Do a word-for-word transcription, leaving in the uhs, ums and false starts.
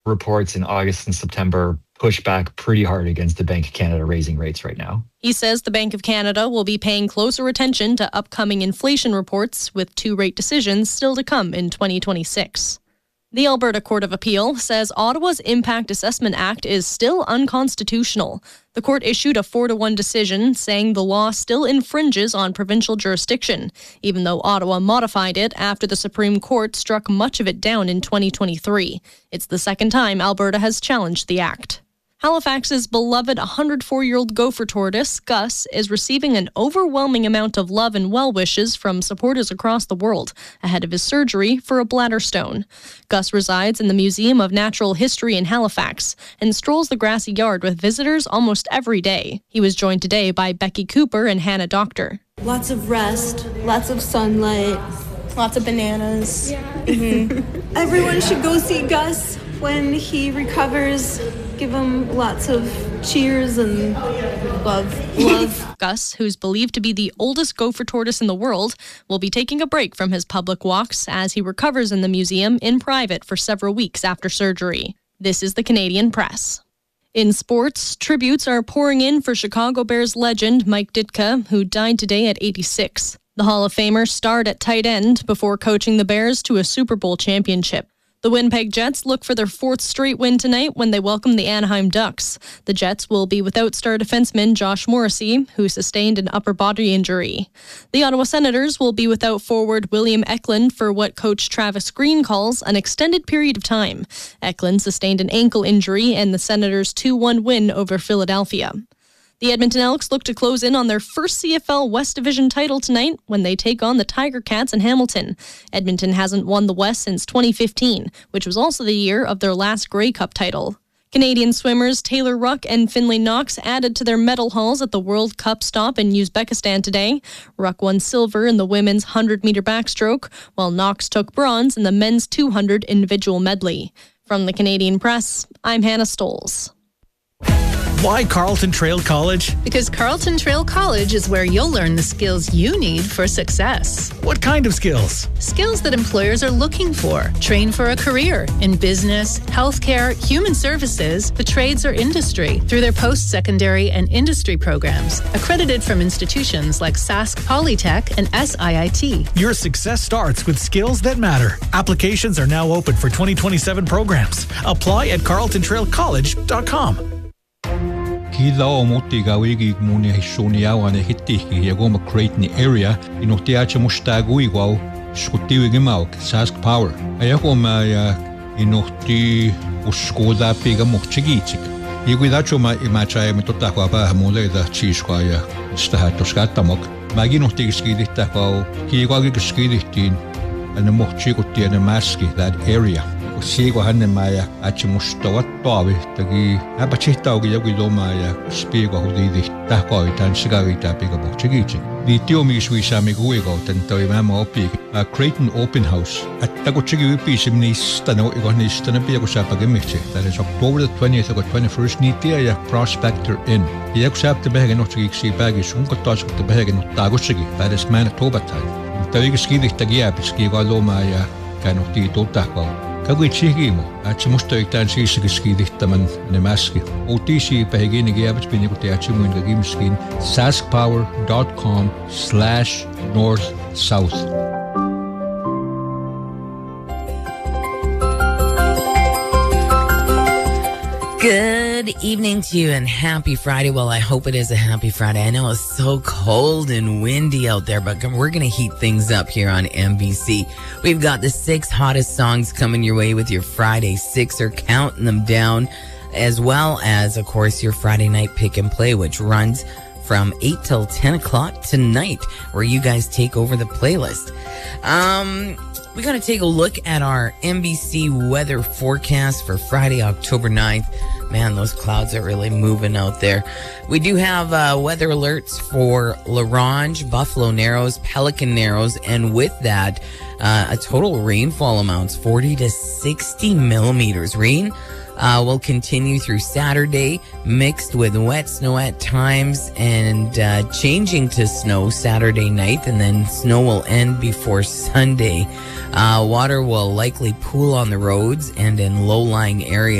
reports in August and September push back pretty hard against the Bank of Canada raising rates right now. He says the Bank of Canada will be paying closer attention to upcoming inflation reports, with two rate decisions still to come in twenty twenty-six. The Alberta Court of Appeal says Ottawa's Impact Assessment Act is still unconstitutional. The court issued a four to one decision saying the law still infringes on provincial jurisdiction, even though Ottawa modified it after the Supreme Court struck much of it down in twenty twenty-three. It's the second time Alberta has challenged the act. Halifax's beloved one hundred four-year-old gopher tortoise, Gus, is receiving an overwhelming amount of love and well wishes from supporters across the world ahead of his surgery for a bladder stone. Gus resides in the Museum of Natural History in Halifax and strolls the grassy yard with visitors almost every day. He was joined today by Becky Cooper and Hannah Doctor. Lots of rest, lots of sunlight, lots of bananas. Yeah. Mm-hmm. Everyone should go see Gus when he recovers. Give him lots of cheers and love. Love. Gus, who's believed to be the oldest gopher tortoise in the world, will be taking a break from his public walks as he recovers in the museum in private for several weeks after surgery. This is the Canadian Press. In sports, tributes are pouring in for Chicago Bears legend Mike Ditka, who died today at eighty-six. The Hall of Famer starred at tight end before coaching the Bears to a Super Bowl championship. The Winnipeg Jets look for their fourth straight win tonight when they welcome the Anaheim Ducks. The Jets will be without star defenseman Josh Morrissey, who sustained an upper body injury. The Ottawa Senators will be without forward William Eklund for what coach Travis Green calls an extended period of time. Eklund sustained an ankle injury in the Senators' two one win over Philadelphia. The Edmonton Elks look to close in on their first C F L West Division title tonight when they take on the Tiger Cats in Hamilton. Edmonton hasn't won the West since twenty fifteen, which was also the year of their last Grey Cup title. Canadian swimmers Taylor Ruck and Finlay Knox added to their medal hauls at the World Cup stop in Uzbekistan today. Ruck won silver in the women's one hundred meter backstroke, while Knox took bronze in the men's two hundred individual medley. From the Canadian Press, I'm Hannah Stoles. Why Carleton Trail College? Because Carleton Trail College is where you'll learn the skills you need for success. What kind of skills? Skills that employers are looking for. Train for a career in business, healthcare, human services, the trades or industry through their post-secondary and industry programs, accredited from institutions like Sask Polytech and S I I T. Your success starts with skills that matter. Applications are now open for twenty twenty-seven programs. Apply at carleton trail college dot com. Kila o moti gawigi muni hishoni awane hitiki yagoma Creighton area inotiacha mustagu igual skutiwi gemau Sask Power ayakoma ya inoti uskoda pega mochigichik iguidacho ma imacha mitota kwa ba mole da chishwa ya stahato skatamok maginotti skidita kwa kiwagi skiditin and mochigutti and maski that area Sigo hanne maya achi mustawa toavi tagi apachita ogi yogi loma ya spiego hudidi tahko itan sigari tapiga bochigichi di tiomi suisa miguigo tanto imamo opi a Creighton Open House at tago chigi upi simni stano igoni stana piago sapagemichi. That is October the twentieth to twenty-first nitia ya Prospector Inn. Yago sap the behegen ochigi si bagi sunko tos the behegen tago chigi. That is Manitoba time. Tawigi skidi tagia piskigo loma ya kanoti totako. Kagui chihimo achi mustoiktan siisikiskidihtaman nemaski. Otisi pehegini giabits pinikuti achi muinga gimskin saskpower.com slash north south. Good evening to you and happy Friday. Well, I hope it is a happy Friday. I know it's so cold and windy out there, but we're going to heat things up here on M B C. We've got the six hottest songs coming your way with your Friday Sixer, counting them down, as well as, of course, your Friday night pick and play, which runs from eight till ten o'clock tonight, where you guys take over the playlist. Um... We got to take a look at our M B C weather forecast for Friday, October ninth. Man, those clouds are really moving out there. We do have uh, weather alerts for La Ronge, Buffalo Narrows, Pelican Narrows, and with that, uh, a total rainfall amounts forty to sixty millimeters. Rain uh, will continue through Saturday, mixed with wet snow at times and uh, changing to snow Saturday night, and then snow will end before Sunday. Uh, water will likely pool on the roads and in low-lying areas.